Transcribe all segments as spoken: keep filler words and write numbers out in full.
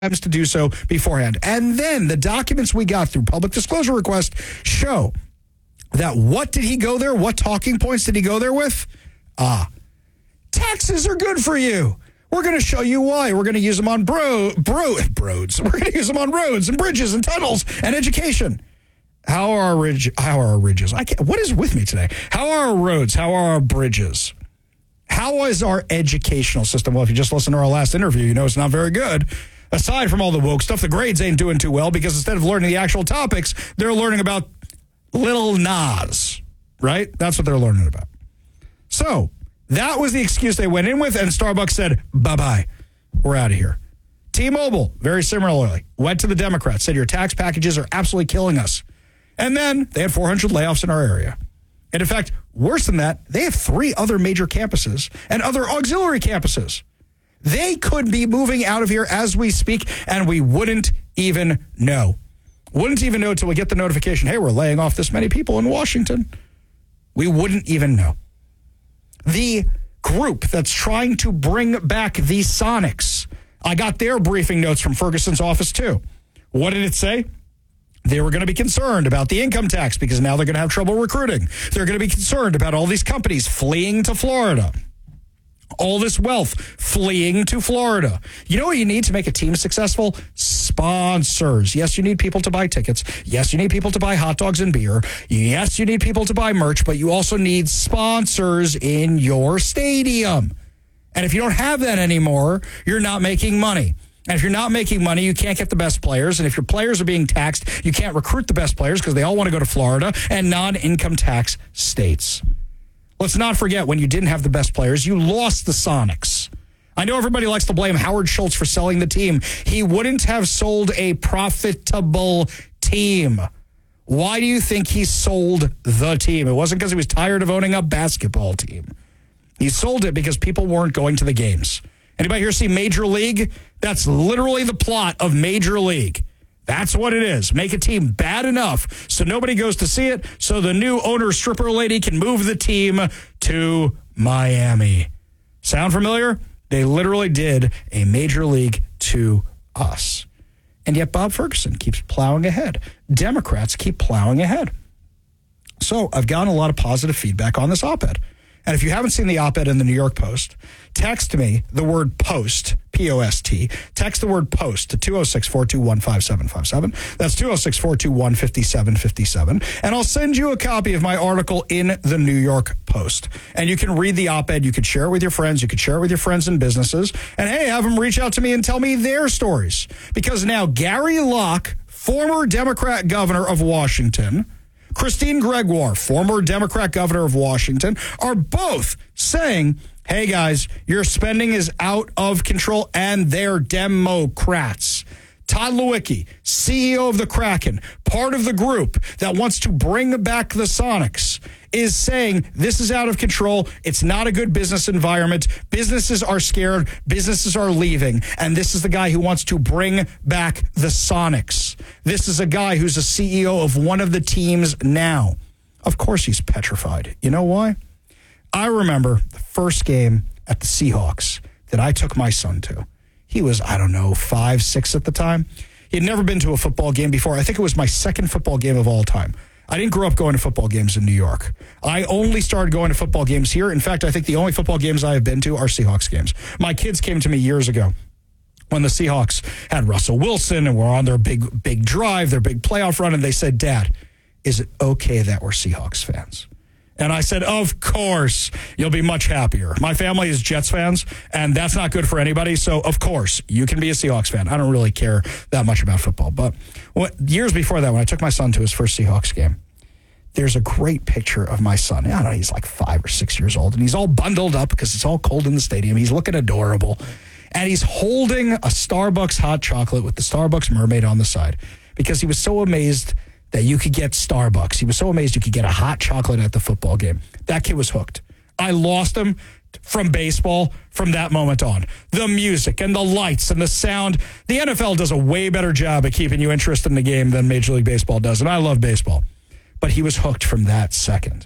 to do so beforehand. And then the documents we got through public disclosure request show that what did he go there? What talking points did he go there with? Ah, taxes are good for you. We're going to show you why. We're going to use them on bro, bro, broads. We're going to use them on roads and bridges and tunnels and education. How are our ridge? How are our ridges? I can't, what is with me today? How are our roads? How are our bridges? How is our educational system? Well, if you just listen to our last interview, you know it's not very good. Aside from all the woke stuff, the grades ain't doing too well because instead of learning the actual topics, they're learning about Lil Nas, right? That's what they're learning about. So that was the excuse they went in with, and Starbucks said, bye-bye. We're out of here. T-Mobile, very similarly, went to the Democrats, said your tax packages are absolutely killing us. And then they had four hundred layoffs in our area. And in fact, worse than that, they have three other major campuses and other auxiliary campuses. They could be moving out of here as we speak, and we wouldn't even know. Wouldn't even know until we get the notification, hey, we're laying off this many people in Washington. We wouldn't even know. The group that's trying to bring back the Sonics, I got their briefing notes from Ferguson's office, too. What did it say? They were going to be concerned about the income tax because now they're going to have trouble recruiting. They're going to be concerned about all these companies fleeing to Florida. All this wealth fleeing to Florida. You know what you need to make a team successful? Sponsors. Yes, you need people to buy tickets. Yes, you need people to buy hot dogs and beer. Yes, you need people to buy merch, but you also need sponsors in your stadium. And if you don't have that anymore, you're not making money. And if you're not making money, you can't get the best players. And if your players are being taxed, you can't recruit the best players because they all want to go to Florida and non-income tax states. Let's not forget, when you didn't have the best players, you lost the Sonics. I know everybody likes to blame Howard Schultz for selling the team. He wouldn't have sold a profitable team. Why do you think he sold the team? It wasn't because he was tired of owning a basketball team. He sold it because people weren't going to the games. Anybody here see Major League? That's literally the plot of Major League. That's what it is. Make a team bad enough so nobody goes to see it, so the new owner stripper lady can move the team to Miami. Sound familiar? They literally did a Major League to us. And yet Bob Ferguson keeps plowing ahead. Democrats keep plowing ahead. So I've gotten a lot of positive feedback on this op-ed. And if you haven't seen the op-ed in the New York Post, text me the word POST, P O S T. Text the word POST to two oh six, four two one, five seven five seven. That's two oh six, four two one, five seven five seven. And I'll send you a copy of my article in the New York Post. And you can read the op-ed. You could share it with your friends. You could share it with your friends and businesses. And, hey, have them reach out to me and tell me their stories. Because now Gary Locke, former Democrat governor of Washington, Christine Gregoire, former Democrat governor of Washington, are both saying, hey, guys, your spending is out of control, and they're Democrats. Todd Lewicki, C E O of the Kraken, part of the group that wants to bring back the Sonics, is saying this is out of control. It's not a good business environment. Businesses are scared. Businesses are leaving. And this is the guy who wants to bring back the Sonics. This is a guy who's a C E O of one of the teams now. Of course he's petrified. You know why? I remember the first game at the Seahawks that I took my son to. He was, I don't know, five, six at the time. He had never been to a football game before. I think it was my second football game of all time. I didn't grow up going to football games in New York. I only started going to football games here. In fact, I think the only football games I have been to are Seahawks games. My kids came to me years ago when the Seahawks had Russell Wilson and were on their big, big drive, their big playoff run, and they said, Dad, is it okay that we're Seahawks fans? And I said, of course, you'll be much happier. My family is Jets fans, and that's not good for anybody. So, of course, you can be a Seahawks fan. I don't really care that much about football. But what, years before that, when I took my son to his first Seahawks game, there's a great picture of my son. I don't know, he's like five or six years old, and he's all bundled up because it's all cold in the stadium. He's looking adorable. And he's holding a Starbucks hot chocolate with the Starbucks mermaid on the side because he was so amazed that you could get Starbucks. He was so amazed you could get a hot chocolate at the football game. That kid was hooked. I lost him from baseball from that moment on. The music and the lights and the sound. The N F L does a way better job at keeping you interested in the game than Major League Baseball does, and I love baseball. But he was hooked from that second.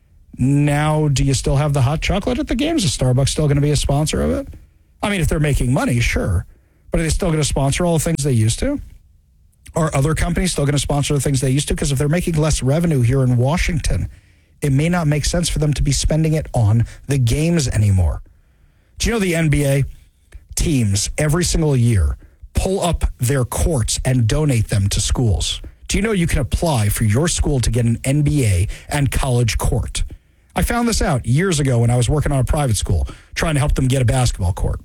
Now, do you still have the hot chocolate at the games? Is Starbucks still going to be a sponsor of it? I mean, if they're making money, sure. But are they still going to sponsor all the things they used to? Are other companies still going to sponsor the things they used to? Because if they're making less revenue here in Washington, it may not make sense for them to be spending it on the games anymore. Do you know the N B A teams every single year pull up their courts and donate them to schools? Do you know you can apply for your school to get an N B A and college court? I found this out years ago when I was working on a private school, trying to help them get a basketball court.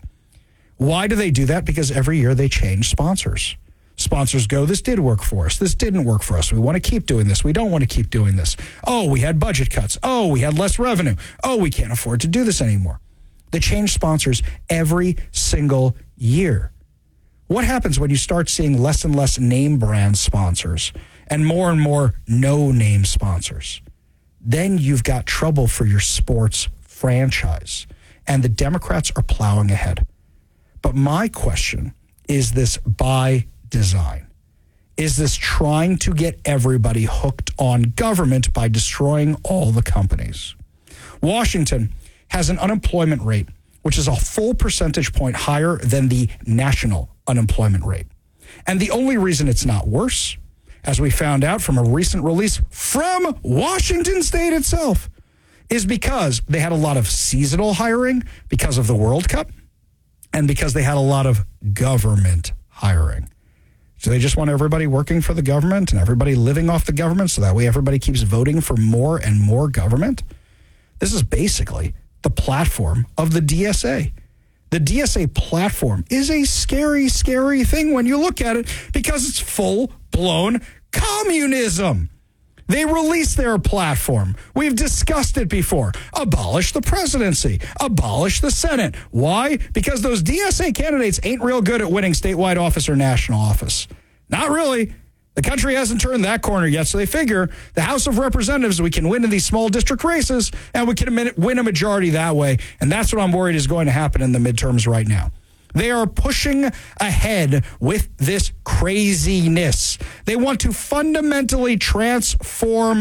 Why do they do that? Because every year they change sponsors. Sponsors go, this did work for us. This didn't work for us. We want to keep doing this. We don't want to keep doing this. Oh, we had budget cuts. Oh, we had less revenue. Oh, we can't afford to do this anymore. They change sponsors every single year. What happens when you start seeing less and less name brand sponsors and more and more no-name sponsors? Then you've got trouble for your sports franchise. And the Democrats are plowing ahead. But my question, is this by design? Is this trying to get everybody hooked on government by destroying all the companies? Washington has an unemployment rate which is a full percentage point higher than the national unemployment rate. And the only reason it's not worse, as we found out from a recent release from Washington State itself, is because they had a lot of seasonal hiring because of the World Cup and because they had a lot of government hiring. So they just want everybody working for the government and everybody living off the government so that way everybody keeps voting for more and more government. This is basically the platform of the D S A. The D S A platform is a scary, scary thing when you look at it because it's full-blown communism. They released their platform. We've discussed it before. Abolish the presidency. Abolish the Senate. Why? Because those D S A candidates ain't real good at winning statewide office or national office. Not really. The country hasn't turned that corner yet, so they figure the House of Representatives, we can win in these small district races, and we can win a majority that way. And that's what I'm worried is going to happen in the midterms right now. They are pushing ahead with this craziness. They want to fundamentally transform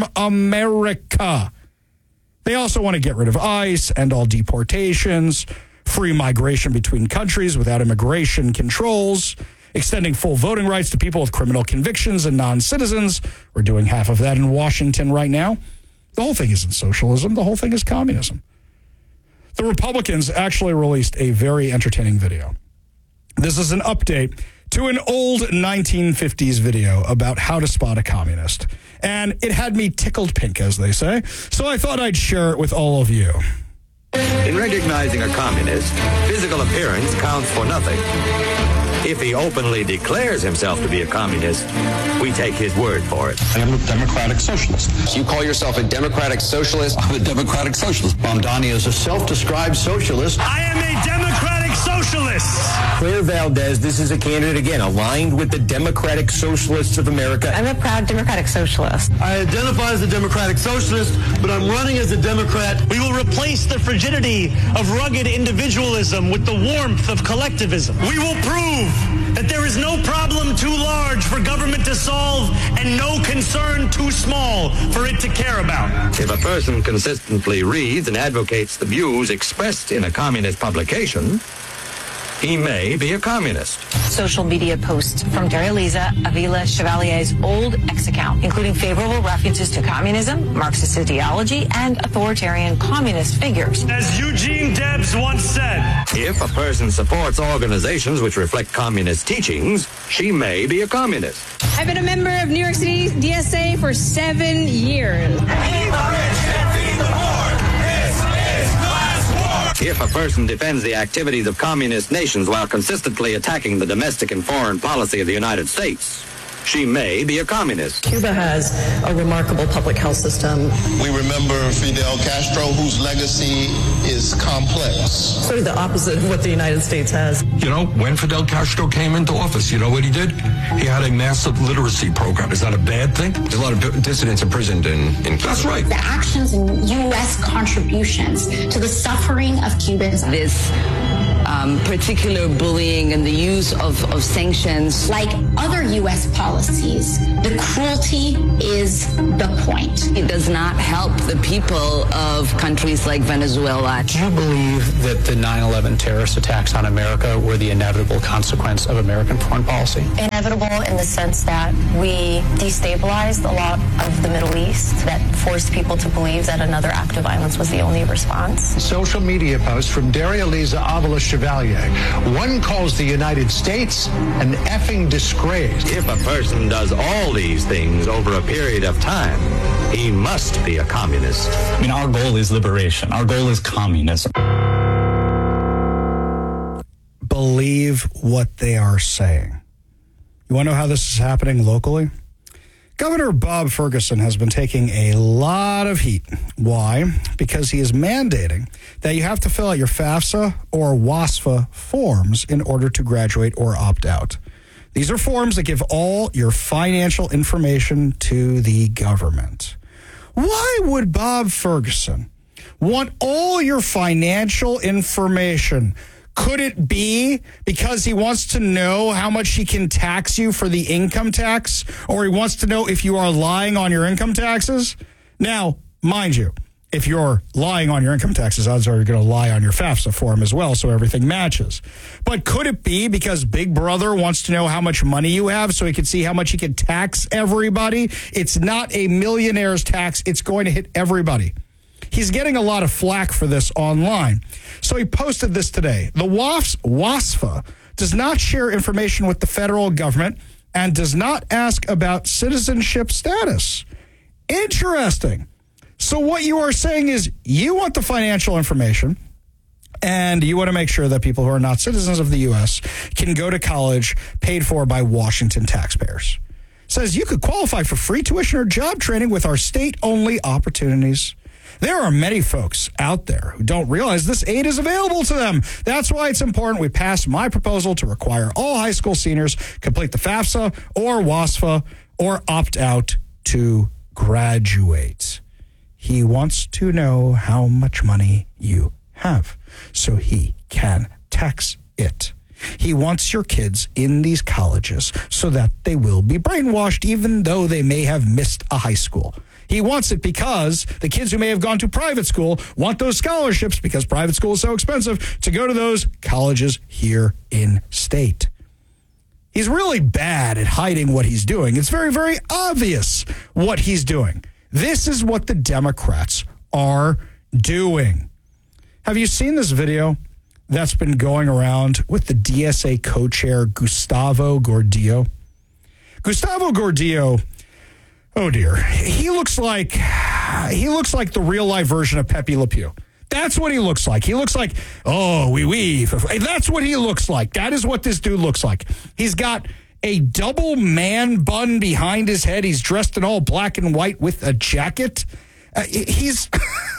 America. They also want to get rid of ICE, end all deportations, free migration between countries without immigration controls, extending full voting rights to people with criminal convictions and non-citizens. We're doing half of that in Washington right now. The whole thing isn't socialism. The whole thing is communism. The Republicans actually released a very entertaining video. This is an update to an old nineteen fifties video about how to spot a communist. And it had me tickled pink, as they say. So I thought I'd share it with all of you. In recognizing a communist, physical appearance counts for nothing. If he openly declares himself to be a communist, we take his word for it. I am a democratic socialist. You call yourself a democratic socialist? I'm a democratic socialist. Mamdani is a self-described socialist. I am a democratic socialist. Claire Valdez, this is a candidate, again, aligned with the Democratic Socialists of America. I'm a proud democratic socialist. I identify as a democratic socialist, but I'm running as a Democrat. We will replace the frigidity of rugged individualism with the warmth of collectivism. We will prove that there is no problem too large for government to solve and no concern too small for it to care about. If a person consistently reads and advocates the views expressed in a communist publication, he may be a communist. Social media posts from Darya-Liza Avila Chevalier's old X account, including favorable references to communism, Marxist ideology, and authoritarian communist figures. As Eugene Debs once said, If a person supports organizations which reflect communist teachings, she may be a communist. I've been a member of New York City D S A for seven years. If a person defends the activities of communist nations while consistently attacking the domestic and foreign policy of the United States, she may be a communist. Cuba has a remarkable public health system. We remember Fidel Castro, whose legacy is complex. Sort of the opposite of what the United States has. You know, when Fidel Castro came into office, you know what he did? He had a massive literacy program. Is that a bad thing? There's a lot of dissidents imprisoned in, in Cuba. That's right. The actions and U S contributions to the suffering of Cubans. This um, particular bullying and the use of, of sanctions. Like other U S policies, the cruelty is the point. It does not help the people of countries like Venezuela. Do you believe that the nine eleven terrorist attacks on America were the inevitable consequence of American foreign policy? Inevitable in the sense that we destabilized a lot of the Middle East that forced people to believe that another act of violence was the only response. Social media post from Daria-Liza Avila Chevalier. One calls the United States an effing disgrace. If a person does all these things over a period of time, he must be a communist. I mean, our goal is liberation. Our goal is communism. Believe what they are saying. You want to know how this is happening locally? Governor Bob Ferguson has been taking a lot of heat. Why? Because he is mandating that you have to fill out your FAFSA or WASFA forms in order to graduate or opt out. These are forms that give all your financial information to the government. Why would Bob Ferguson want all your financial information? Could it be because he wants to know how much he can tax you for the income tax, or he wants to know if you are lying on your income taxes? Now, mind you, if you're lying on your income taxes, odds are you're going to lie on your FAFSA form as well, so everything matches. But could it be because Big Brother wants to know how much money you have so he can see how much he can tax everybody? It's not a millionaire's tax. It's going to hit everybody. He's getting a lot of flack for this online. So he posted this today. The WASFA does not share information with the federal government and does not ask about citizenship status. Interesting. So what you are saying is you want the financial information and you want to make sure that people who are not citizens of the U S can go to college paid for by Washington taxpayers. Says you could qualify for free tuition or job training with our state-only opportunities. There are many folks out there who don't realize this aid is available to them. That's why it's important we pass my proposal to require all high school seniors complete the FAFSA or WASFA or opt out to graduate. He wants to know how much money you have so he can tax it. He wants your kids in these colleges so that they will be brainwashed even though they may have missed a high school. He wants it because the kids who may have gone to private school want those scholarships because private school is so expensive to go to those colleges here in state. He's really bad at hiding what he's doing. It's very, very obvious what he's doing. This is what the Democrats are doing. Have you seen this video that's been going around with the D S A co-chair Gustavo Gordillo? Gustavo Gordillo, oh dear, he looks like he looks like the real life version of Pepe Le Pew. That's what he looks like. He looks like, oh, wee wee. That's what he looks like. That is what this dude looks like. He's got a double man bun behind his head. He's dressed in all black and white with a jacket. Uh, he's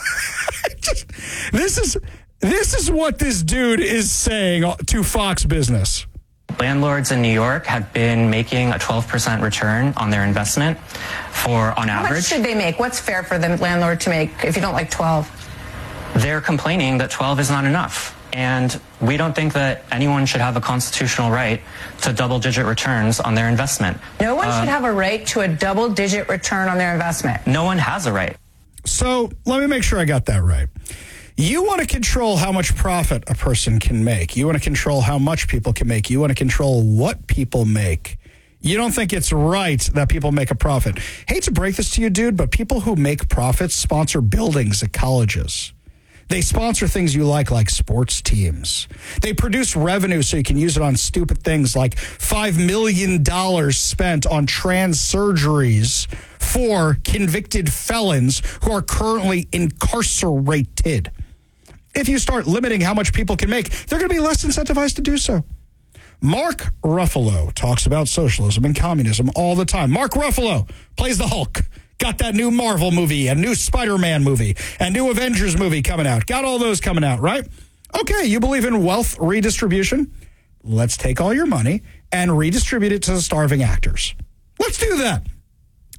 just, this is this is what this dude is saying to Fox Business. Landlords in New York have been making a twelve percent return on their investment for on How average. How much should they make? What's fair for the landlord to make if you don't like twelve? They're complaining that twelve is not enough. And we don't think that anyone should have a constitutional right to double-digit returns on their investment. No one uh, should have a right to a double-digit return on their investment. No one has a right. So let me make sure I got that right. You want to control how much profit a person can make. You want to control how much people can make. You want to control what people make. You don't think it's right that people make a profit. Hate to break this to you, dude, but people who make profits sponsor buildings at colleges. They sponsor things you like, like sports teams. They produce revenue so you can use it on stupid things like five million dollars spent on trans surgeries for convicted felons who are currently incarcerated. If you start limiting how much people can make, they're going to be less incentivized to do so. Mark Ruffalo talks about socialism and communism all the time. Mark Ruffalo plays the Hulk. Got that new Marvel movie, a new Spider-Man movie, a new Avengers movie coming out. Got all those coming out, right? Okay, you believe in wealth redistribution? Let's take all your money and redistribute it to the starving actors. Let's do that.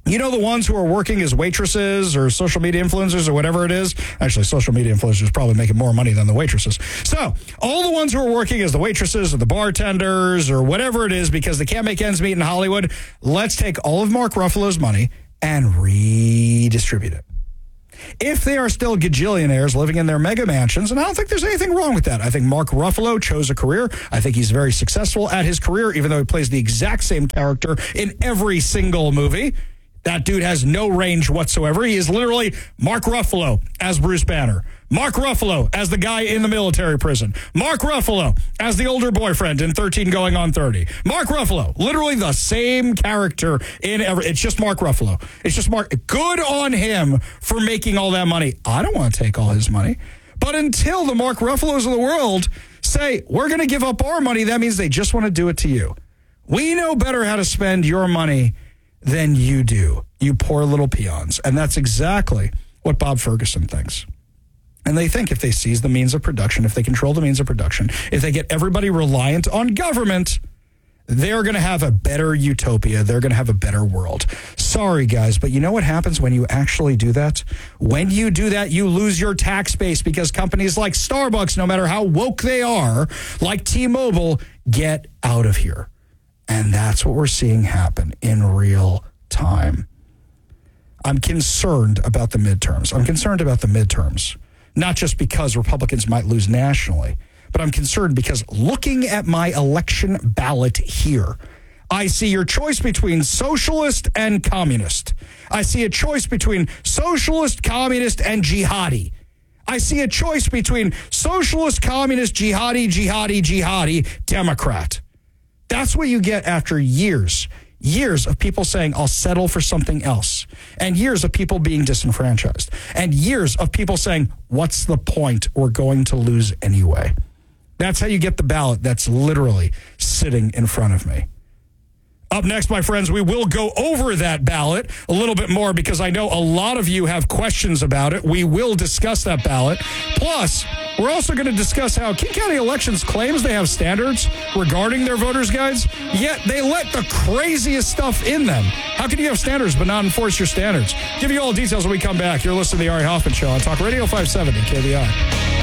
You know the ones who are working as waitresses or social media influencers or whatever it is? Actually, social media influencers probably making more money than the waitresses. So, all the ones who are working as the waitresses or the bartenders or whatever it is because they can't make ends meet in Hollywood, let's take all of Mark Ruffalo's money and redistribute it. If they are still gajillionaires living in their mega mansions, and I don't think there's anything wrong with that. I think Mark Ruffalo chose a career. I think he's very successful at his career, even though he plays the exact same character in every single movie. That dude has no range whatsoever. He is literally Mark Ruffalo as Bruce Banner. Mark Ruffalo as the guy in the military prison. Mark Ruffalo as the older boyfriend in thirteen going on thirty. Mark Ruffalo, literally the same character in every... It's just Mark Ruffalo. It's just Mark... Good on him for making all that money. I don't want to take all his money. But until the Mark Ruffalos of the world say, we're going to give up our money, that means they just want to do it to you. We know better how to spend your money than you do, you poor little peons. And that's exactly what Bob Ferguson thinks. And they think if they seize the means of production, if they control the means of production, if they get everybody reliant on government, they're going to have a better utopia. They're going to have a better world. Sorry, guys, but you know what happens when you actually do that? When you do that, you lose your tax base because companies like Starbucks, no matter how woke they are, like T-Mobile, get out of here. And that's what we're seeing happen in real time. I'm concerned about the midterms. I'm concerned about the midterms, not just because Republicans might lose nationally, but I'm concerned because looking at my election ballot here, I see your choice between socialist and communist. I see a choice between socialist, communist, and jihadi. I see a choice between socialist, communist, jihadi, jihadi, jihadi, Democrat. That's what you get after years, years of people saying, I'll settle for something else, and years of people being disenfranchised, and years of people saying, what's the point? We're going to lose anyway. That's how you get the ballot that's literally sitting in front of me. Up next, my friends, we will go over that ballot a little bit more because I know a lot of you have questions about it. We will discuss that ballot. Plus, we're also going to discuss how King County Elections claims they have standards regarding their voters' guides, yet they let the craziest stuff in them. How can you have standards but not enforce your standards? Give you all the details when we come back. You're listening to the Ari Hoffman Show on Talk Radio five seventy K V I.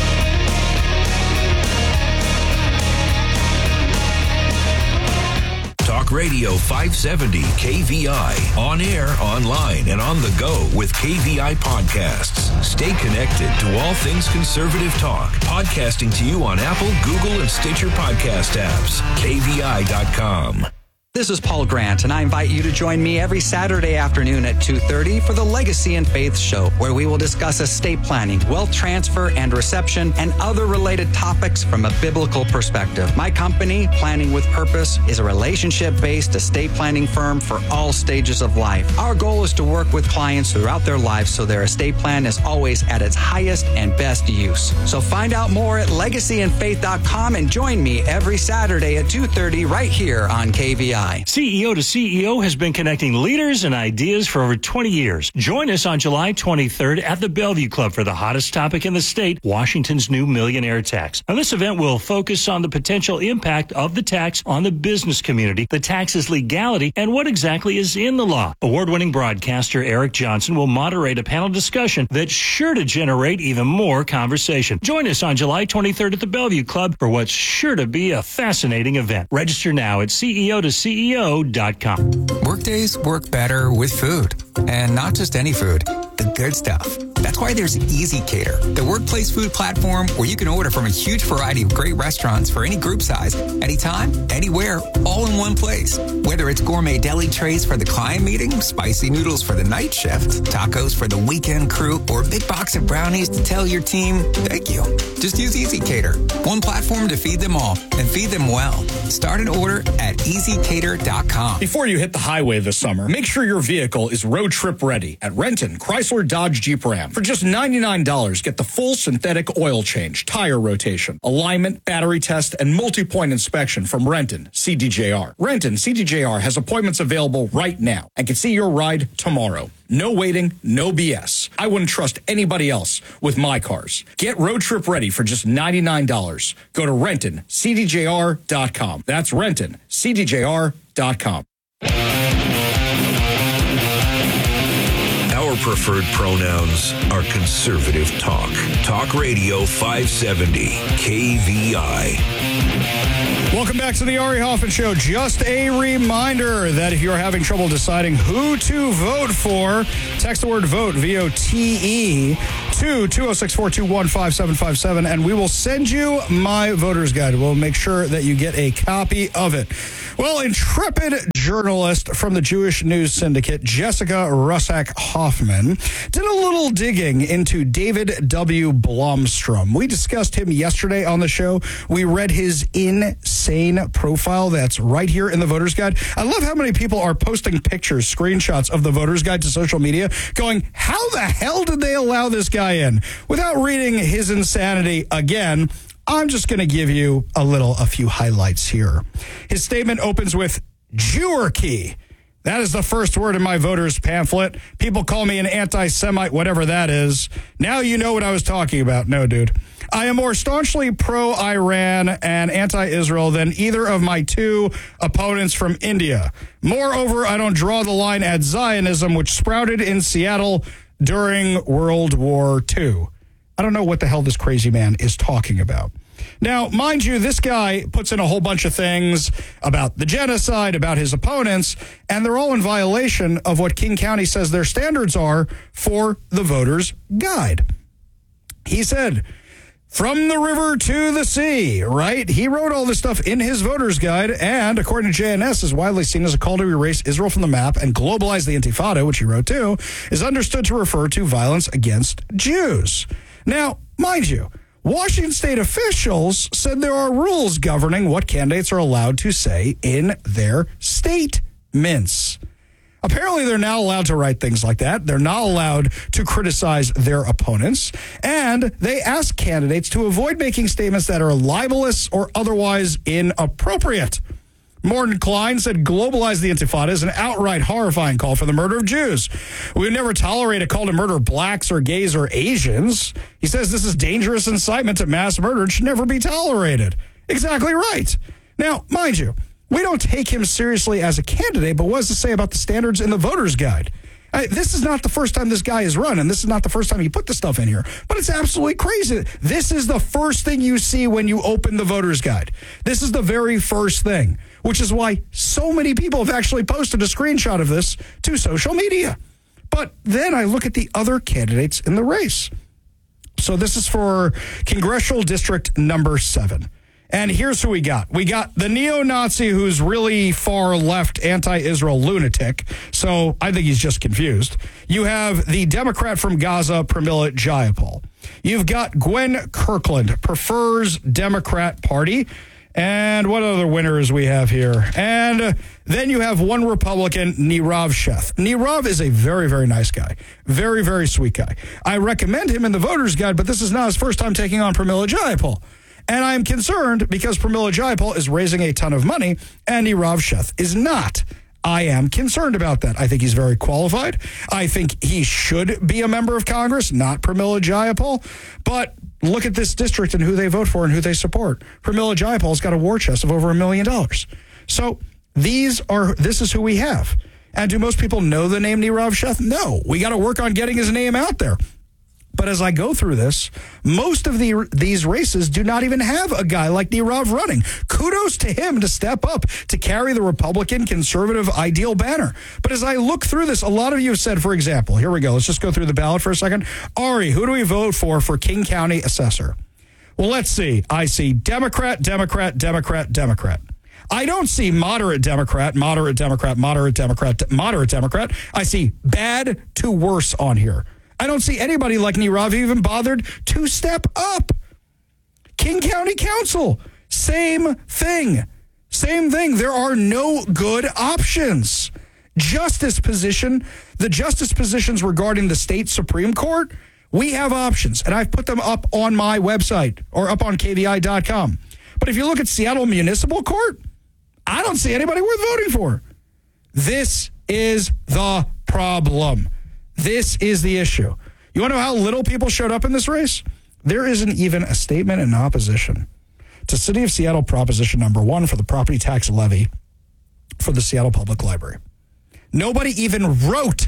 Radio five seventy K V I. On air, online, and on the go with K V I podcasts. Stay connected to all things conservative talk. Podcasting to you on Apple, Google, and Stitcher podcast apps. K V I dot com. This is Paul Grant, and I invite you to join me every Saturday afternoon at two thirty for the Legacy and Faith Show, where we will discuss estate planning, wealth transfer and reception, and other related topics from a biblical perspective. My company, Planning with Purpose, is a relationship-based estate planning firm for all stages of life. Our goal is to work with clients throughout their lives so their estate plan is always at its highest and best use. So find out more at legacy and faith dot com and join me every Saturday at two thirty right here on K V I. C E O to C E O has been connecting leaders and ideas for over twenty years. Join us on July twenty-third at the Bellevue Club for the hottest topic in the state, Washington's new millionaire tax. Now, this event will focus on the potential impact of the tax on the business community, the tax's legality, and what exactly is in the law. Award-winning broadcaster Eric Johnson will moderate a panel discussion that's sure to generate even more conversation. Join us on July twenty-third at the Bellevue Club for what's sure to be a fascinating event. Register now at C E O to C E O dot com. Workdays work better with food, and not just any food, the good stuff. That's why there's ezCater, the workplace food platform where you can order from a huge variety of great restaurants for any group size, anytime, anywhere, all in one place. Whether it's gourmet deli trays for the client meeting, spicy noodles for the night shift, tacos for the weekend crew, or a big box of brownies to tell your team, thank you. Just use ezCater, one platform to feed them all and feed them well. Start an order at easy cater dot com. Before you hit the highway this summer, make sure your vehicle is road trip ready at Renton Chrysler Dodge Jeep Ram. For just ninety-nine dollars, get the full synthetic oil change, tire rotation, alignment, battery test, and multi-point inspection from Renton C D J R. Renton C D J R has appointments available right now and can see your ride tomorrow. No waiting, no B S. I wouldn't trust anybody else with my cars. Get road trip ready for just ninety-nine dollars. Go to Renton C D J R dot com. That's Renton C D J R dot com. Your preferred pronouns are conservative talk. Talk Radio five seventy K V I. Welcome back to the Ari Hoffman Show. Just a reminder that if you're having trouble deciding who to vote for, text the word VOTE, V O T E, to two oh six, four two one, five seven five seven, and we will send you my voter's guide. We'll make sure that you get a copy of it. Well, intrepid journalist from the Jewish News Syndicate, Jessica Russack Hoffman, did a little digging into David W. Blomstrom. We discussed him yesterday on the show. We read his insane profile that's right here in the voter's guide. I love how many people are posting pictures, screenshots of the voter's guide to social media, going, how the hell did they allow this guy in? Without reading his insanity again, I'm just going to give you a little, a few highlights here. His statement opens with Jewerky. That is the first word in my voter's pamphlet. People call me an anti-Semite, whatever that is. Now you know what I was talking about. No, dude. I am more staunchly pro-Iran and anti-Israel than either of my two opponents from India. Moreover, I don't draw the line at Zionism, which sprouted in Seattle during World War Two. I don't know what the hell this crazy man is talking about. Now, mind you, this guy puts in a whole bunch of things about the genocide, about his opponents, and they're all in violation of what King County says their standards are for the voter's guide. He said, from the river to the sea, right? He wrote all this stuff in his voter's guide, and according to J N S, is widely seen as a call to erase Israel from the map and globalize the Intifada, which he wrote too, is understood to refer to violence against Jews. Now, mind you, Washington state officials said there are rules governing what candidates are allowed to say in their statements. Apparently, they're now allowed to write things like that. They're not allowed to criticize their opponents. And they ask candidates to avoid making statements that are libelous or otherwise inappropriate. Morton Klein said globalize the Intifada is an outright horrifying call for the murder of Jews. We would never tolerate a call to murder blacks or gays or Asians. He says this is dangerous incitement to mass murder and should never be tolerated. Exactly right. Now, mind you, we don't take him seriously as a candidate, but what does it say about the standards in the voter's guide? I, this is not the first time this guy has run, and this is not the first time he put the stuff in here, but it's absolutely crazy. This is the first thing you see when you open the voter's guide. This is the very first thing, which is why so many people have actually posted a screenshot of this to social media. But then I look at the other candidates in the race. So this is for Congressional District number seven. And here's who we got. We got the neo-Nazi who's really far left anti-Israel lunatic. So I think he's just confused. You have the Democrat from Gaza, Pramila Jayapal. You've got Gwen Kirkland, prefers Democrat Party. And what other winners we have here? And then you have one Republican, Nirav Sheth. Nirav is a very, very nice guy. Very, very sweet guy. I recommend him in the voter's guide, but this is not his first time taking on Pramila Jayapal. And I'm concerned because Pramila Jayapal is raising a ton of money and Nirav Sheth is not. I am concerned about that. I think he's very qualified. I think he should be a member of Congress, not Pramila Jayapal. But look at this district and who they vote for and who they support. Pramila Jayapal's got a war chest of over a million dollars. So these are, this is who we have. And do most people know the name Nirav Sheth? No. We got to work on getting his name out there. But as I go through this, most of the these races do not even have a guy like Nirav running. Kudos to him to step up to carry the Republican conservative ideal banner. But as I look through this, a lot of you have said, for example, here we go. Let's just go through the ballot for a second. Ari, who do we vote for for King County Assessor? Well, let's see. I see Democrat, Democrat, Democrat, Democrat. I don't see moderate Democrat, moderate Democrat, moderate Democrat, moderate Democrat. I see bad to worse on here. I don't see anybody like Nirav even bothered to step up. King County Council, same thing. Same thing. There are no good options. Justice position, the justice positions regarding the state Supreme Court, we have options, and I've put them up on my website or up on K V I dot com. But if you look at Seattle Municipal Court, I don't see anybody worth voting for. This is the problem. This is the issue. You want to know how little people showed up in this race? There isn't even a statement in opposition to City of Seattle Proposition Number One for the property tax levy for the Seattle Public Library. Nobody even wrote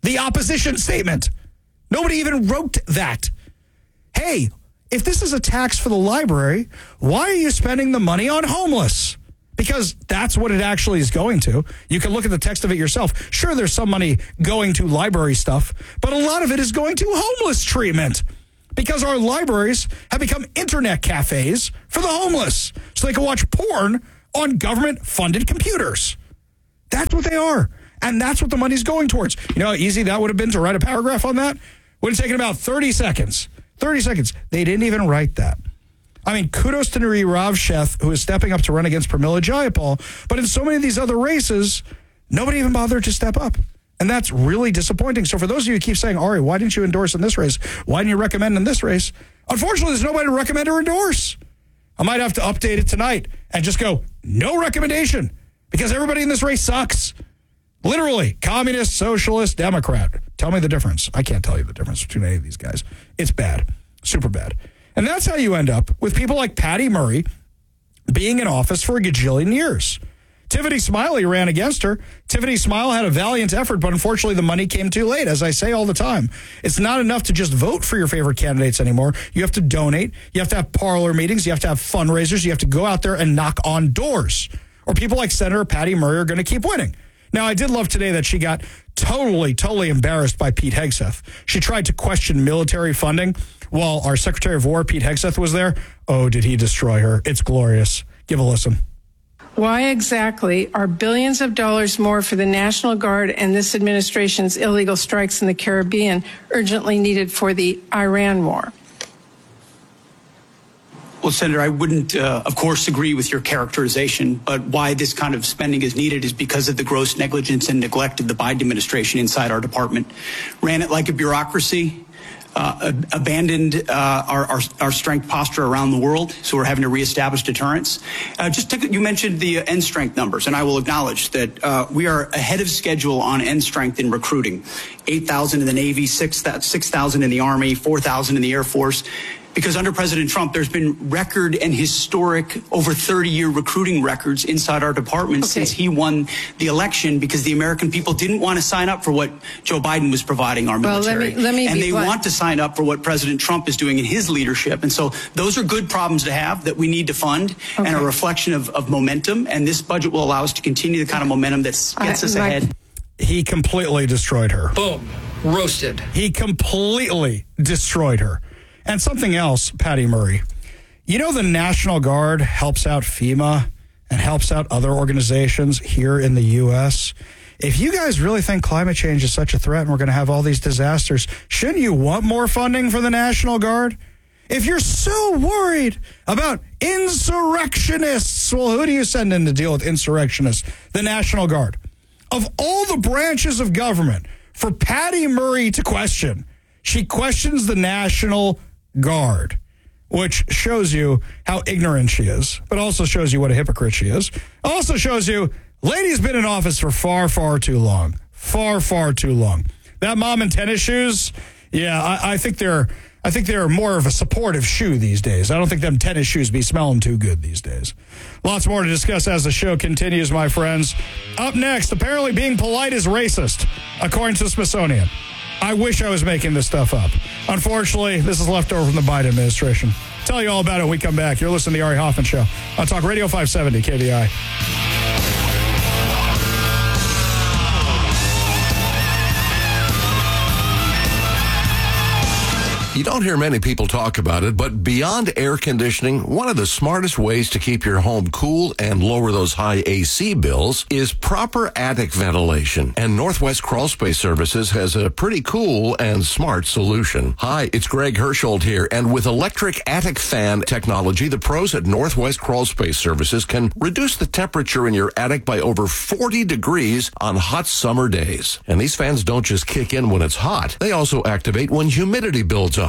the opposition statement. Nobody even wrote that. Hey, if this is a tax for the library, why are you spending the money on homeless? Because that's what it actually is going to. You can look at the text of it yourself. Sure, there's some money going to library stuff, but a lot of it is going to homeless treatment because our libraries have become internet cafes for the homeless so they can watch porn on government-funded computers. That's what they are, and that's what the money's going towards. You know how easy that would have been to write a paragraph on that? Would have taken about thirty seconds. thirty seconds. They didn't even write that. I mean, kudos to Nuri Ravsheth, who is stepping up to run against Pramila Jayapal. But in so many of these other races, nobody even bothered to step up. And that's really disappointing. So for those of you who keep saying, Ari, why didn't you endorse in this race? Why didn't you recommend in this race? Unfortunately, there's nobody to recommend or endorse. I might have to update it tonight and just go, no recommendation, because everybody in this race sucks. Literally, communist, socialist, Democrat. Tell me the difference. I can't tell you the difference between any of these guys. It's bad, super bad. And that's how you end up with people like Patty Murray being in office for a gajillion years. Tiffany Smiley ran against her. Tiffany Smile had a valiant effort, but unfortunately the money came too late, as I say all the time. It's not enough to just vote for your favorite candidates anymore. You have to donate. You have to have parlor meetings. You have to have fundraisers. You have to go out there and knock on doors. Or people like Senator Patty Murray are going to keep winning. Now, I did love today that she got totally, totally embarrassed by Pete Hegseth. She tried to question military funding while our Secretary of War, Pete Hegseth, was there. Oh, did he destroy her? It's glorious. Give a listen. Why exactly are billions of dollars more for the National Guard and this administration's illegal strikes in the Caribbean urgently needed for the Iran war? Well, Senator, I wouldn't, uh, of course, agree with your characterization, but why this kind of spending is needed is because of the gross negligence and neglect of the Biden administration inside our department. Ran it like a bureaucracy, uh, ab- abandoned uh, our, our, our strength posture around the world, so we're having to reestablish deterrence. Uh, just to, you mentioned the uh, end strength numbers, and I will acknowledge that uh, we are ahead of schedule on end strength in recruiting. eight thousand in the Navy, six thousand in the Army, four thousand in the Air Force. Because under President Trump, there's been record and historic over thirty-year recruiting records inside our department okay. since he won the election, because the American people didn't want to sign up for what Joe Biden was providing our military. Well, let me, let me and they blunt. want to sign up for what President Trump is doing in his leadership. And so those are good problems to have that we need to fund okay. and a reflection of, of momentum. And this budget will allow us to continue the kind of momentum that gets I, us my, ahead. He completely destroyed her. Boom. Roasted. He completely destroyed her. And something else, Patty Murray. You know the National Guard helps out FEMA and helps out other organizations here in the U S? If you guys really think climate change is such a threat and we're going to have all these disasters, shouldn't you want more funding for the National Guard? If you're so worried about insurrectionists, well, who do you send in to deal with insurrectionists? The National Guard. Of all the branches of government, for Patty Murray to question, she questions the National Guard, which shows you how ignorant she is, but also shows you what a hypocrite she is. Also shows you, lady's been in office for far, far too long. Far, far too long. That mom in tennis shoes, yeah, I, I think they're I think they're more of a supportive shoe these days. I don't think them tennis shoes be smelling too good these days. Lots more to discuss as the show continues, my friends. Up next, apparently being polite is racist, according to the Smithsonian. I wish I was making this stuff up. Unfortunately, this is left over from the Biden administration. Tell you all about it when we come back. You're listening to the Ari Hoffman Show on Talk Radio five seventy K V I. You don't hear many people talk about it, but beyond air conditioning, one of the smartest ways to keep your home cool and lower those high A C bills is proper attic ventilation. And Northwest Crawl Space Services has a pretty cool and smart solution. Hi, it's Greg Hersholt here, and with electric attic fan technology, the pros at Northwest Crawl Space Services can reduce the temperature in your attic by over forty degrees on hot summer days. And these fans don't just kick in when it's hot. They also activate when humidity builds up.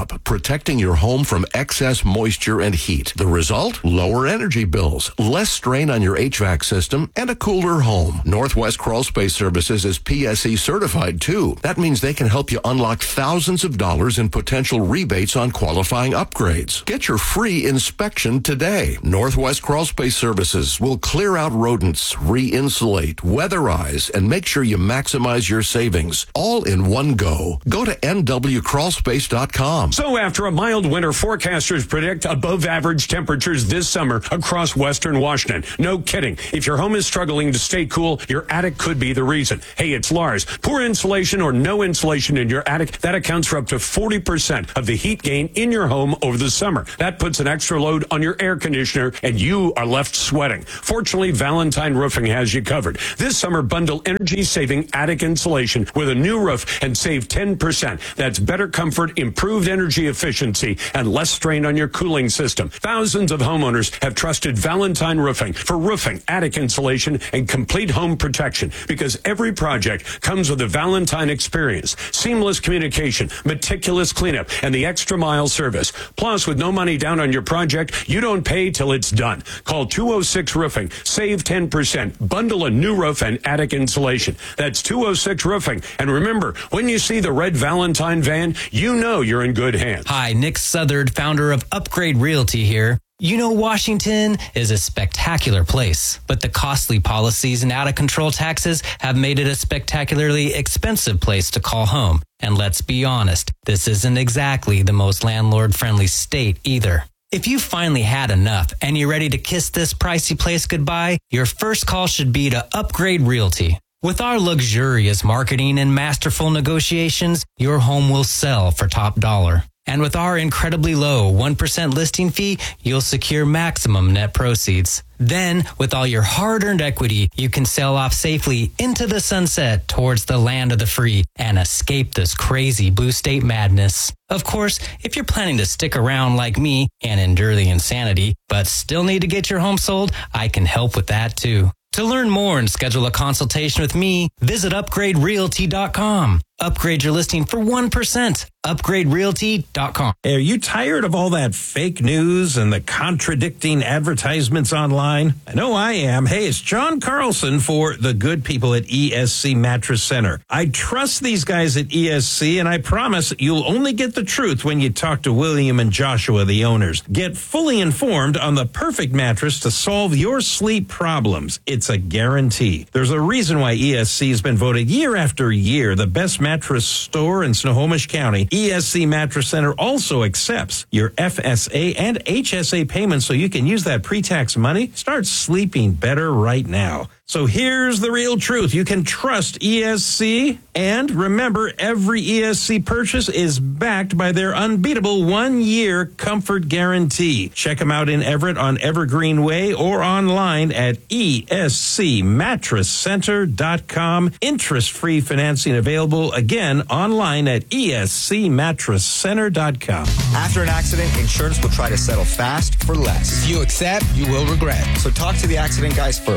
up, protecting your home from excess moisture and heat. The result? Lower energy bills, less strain on your H V A C system, and a cooler home. Northwest Crawl Space Services is P S E certified too. That means they can help you unlock thousands of dollars in potential rebates on qualifying upgrades. Get your free inspection today. Northwest Crawl Space Services will clear out rodents, re-insulate, weatherize, and make sure you maximize your savings. All in one go. Go to N W crawl space dot com. So after a mild winter, forecasters predict above average temperatures this summer across western Washington. No kidding. If your home is struggling to stay cool, your attic could be the reason. Hey, it's Lars. Poor insulation or no insulation in your attic, that accounts for up to forty percent of the heat gain in your home over the summer. That puts an extra load on your air conditioner and you are left sweating. Fortunately, Valentine Roofing has you covered. This summer, bundle energy-saving attic insulation with a new roof and save ten percent. That's better comfort, improved energy efficiency, and less strain on your cooling system. Thousands of homeowners have trusted Valentine Roofing for roofing, attic insulation, and complete home protection because every project comes with a Valentine experience, seamless communication, meticulous cleanup, and the extra mile service. Plus, with no money down on your project, you don't pay till it's done. Call two oh six Roofing. Save ten percent. Bundle a new roof and attic insulation. That's two oh six Roofing. And remember, when you see the red Valentine van, you know you're in good hands. Hi, Nick Southard, founder of Upgrade Realty here. You know, Washington is a spectacular place, but the costly policies and out-of-control taxes have made it a spectacularly expensive place to call home. And let's be honest, this isn't exactly the most landlord-friendly state either. If you finally had enough and you're ready to kiss this pricey place goodbye, your first call should be to Upgrade Realty. With our luxurious marketing and masterful negotiations, your home will sell for top dollar. And with our incredibly low one percent listing fee, you'll secure maximum net proceeds. Then, with all your hard-earned equity, you can sail off safely into the sunset towards the land of the free and escape this crazy blue state madness. Of course, if you're planning to stick around like me and endure the insanity, but still need to get your home sold, I can help with that too. To learn more and schedule a consultation with me, visit upgrade realty dot com. Upgrade your listing for one percent. upgrade realty dot com. Are you tired of all that fake news and the contradicting advertisements online? I know I am. Hey, it's John Carlson for the good people at E S C Mattress Center. I trust these guys at E S C, and I promise you'll only get the truth when you talk to William and Joshua, the owners. Get fully informed on the perfect mattress to solve your sleep problems. It's a guarantee. There's a reason why E S C has been voted year after year the best mattress store in Snohomish County. E S C Mattress Center also accepts your F S A and H S A payments so you can use that pre-tax money. Start sleeping better right now. So here's the real truth. You can trust E S C, and remember, every E S C purchase is backed by their unbeatable one-year comfort guarantee. Check them out in Everett on Evergreen Way or online at E S C mattress center dot com. Interest-free financing available, again, online at E S C mattress center dot com. After an accident, insurance will try to settle fast for less. If you accept, you will regret. So talk to the accident guys first.